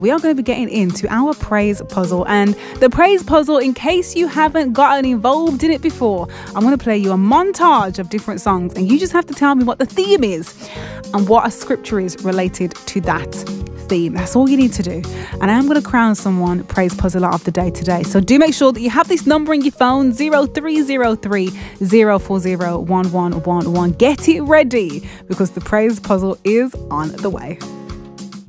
We are going to be getting into our praise puzzle. And the praise puzzle, in case you haven't gotten involved in it before, I'm going to play you a montage of different songs, and you just have to tell me what the theme is and what a scripture is related to that theme. That's all you need to do. And I am going to crown someone praise puzzler of the day today. So do make sure that you have this number in your phone, 0303 040 1111. Get it ready, because the praise puzzle is on the way.